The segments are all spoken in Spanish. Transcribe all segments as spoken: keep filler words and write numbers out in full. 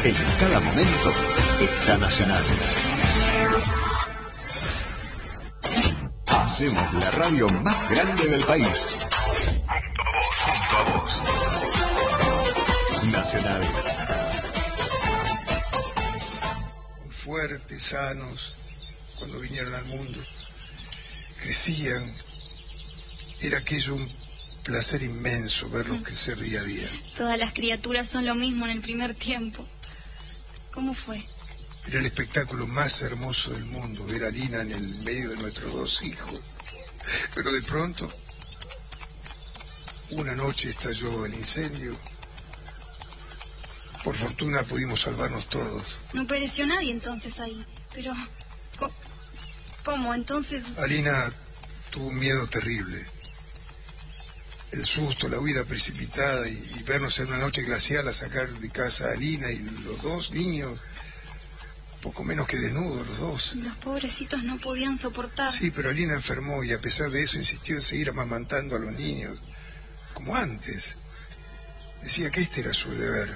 En cada momento está Nacional. Hacemos la radio más grande del país. Junto a vos, junto a vos. Nacional. Muy fuertes, sanos, cuando vinieron al mundo. Crecían. Era aquello un placer inmenso verlos crecer día a día. Todas las criaturas son lo mismo en el primer tiempo. ¿Cómo fue? Era el espectáculo más hermoso del mundo, ver a Lina en el medio de nuestros dos hijos. Pero de pronto, una noche estalló el incendio. Por fortuna pudimos salvarnos todos. No pereció nadie entonces ahí, pero... ¿Cómo? Entonces... Alina tuvo un miedo terrible. El susto, la huida precipitada y, y vernos en una noche glacial a sacar de casa a Alina y los dos niños, poco menos que desnudos los dos. Los pobrecitos no podían soportar. Sí, pero Alina enfermó y a pesar de eso insistió en seguir amamantando a los niños, como antes. Decía que este era su deber.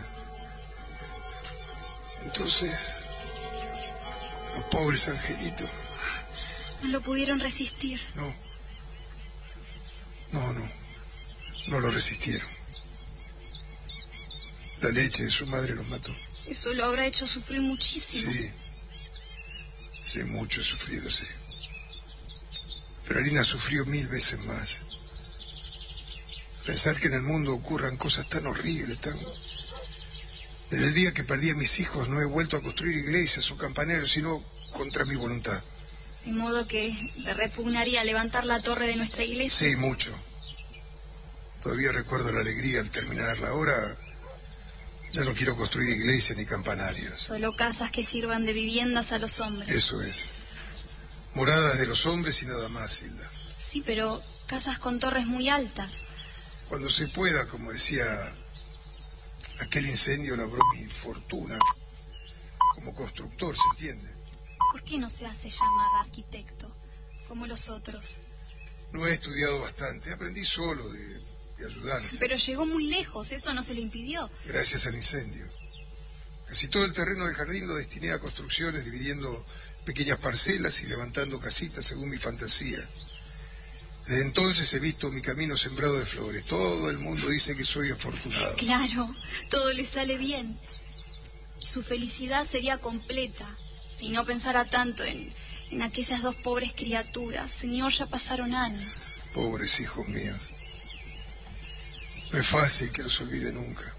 Entonces, los pobres angelitos... No lo pudieron resistir. No. No, no. No lo resistieron. La leche de su madre los mató. Eso lo habrá hecho sufrir muchísimo. Sí. Sí, mucho he sufrido, sí. Pero Alina sufrió mil veces más. Pensar que en el mundo ocurran cosas tan horribles, tan... Desde el día que perdí a mis hijos no he vuelto a construir iglesias o campaneros, sino contra mi voluntad. De modo que le repugnaría levantar la torre de nuestra iglesia. Sí, mucho. Todavía recuerdo la alegría al terminarla. Ahora ya no quiero construir iglesias ni campanarios. Solo casas que sirvan de viviendas a los hombres. Eso es. Moradas de los hombres y nada más, Hilda. Sí, pero casas con torres muy altas. Cuando se pueda, como decía, aquel incendio labró mi fortuna como constructor, ¿se entiende? ¿Por qué no se hace llamar arquitecto, como los otros? No he estudiado bastante, aprendí solo de, de ayudante. Pero llegó muy lejos, eso no se lo impidió. Gracias al incendio. Casi todo el terreno del jardín lo destiné a construcciones, dividiendo pequeñas parcelas y levantando casitas según mi fantasía. Desde entonces he visto mi camino sembrado de flores. Todo el mundo dice que soy afortunado. Claro, todo le sale bien. Su felicidad sería completa si no pensara tanto en, en aquellas dos pobres criaturas. Señor, ya pasaron años. Pobres hijos míos. No es fácil que los olvide nunca.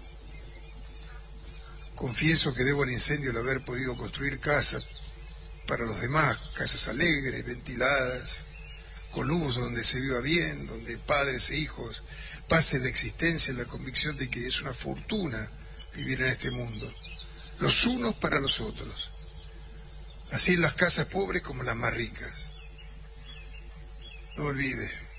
Confieso que debo al incendio el haber podido construir casas para los demás, casas alegres, ventiladas, con luz, donde se viva bien, donde padres e hijos pasen la existencia en la convicción de que es una fortuna vivir en este mundo, los unos para los otros, así en las casas pobres como en las más ricas. No olvide,